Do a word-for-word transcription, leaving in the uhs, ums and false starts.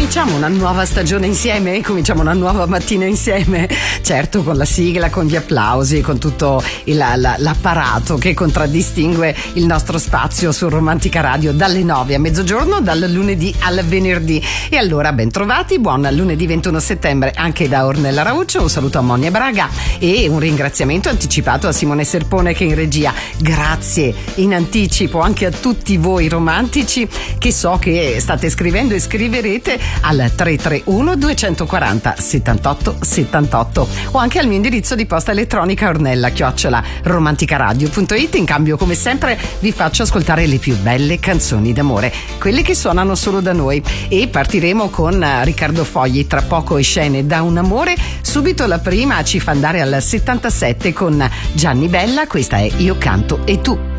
cominciamo una nuova stagione insieme, cominciamo una nuova mattina insieme, certo con la sigla, con gli applausi, con tutto il, la, l'apparato che contraddistingue il nostro spazio su Romantica Radio dalle nove a mezzogiorno, dal lunedì al venerdì. E allora ben trovati, buon lunedì ventuno settembre anche da Ornella Rauccio, un saluto a Monia Braga e un ringraziamento anticipato a Simone Serpone che in regia. Grazie in anticipo anche a tutti voi romantici che so che state scrivendo e scriverete al tre tre uno due quattro zero settantotto settantotto o anche al mio indirizzo di posta elettronica ornella chiocciola romanticaradio punto it. In cambio, come sempre, vi faccio ascoltare le più belle canzoni d'amore, quelle che suonano solo da noi, e partiremo con Riccardo Fogli, tra poco e Scene da un amore. Subito la prima ci fa andare al settantasette con Gianni Bella, questa è Io canto e tu.